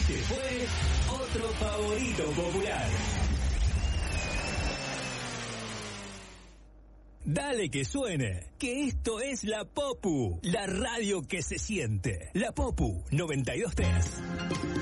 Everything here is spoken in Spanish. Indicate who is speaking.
Speaker 1: Este fue otro favorito popular. Dale que suene, que esto es La Popu, la radio que se siente. La Popu 92.3.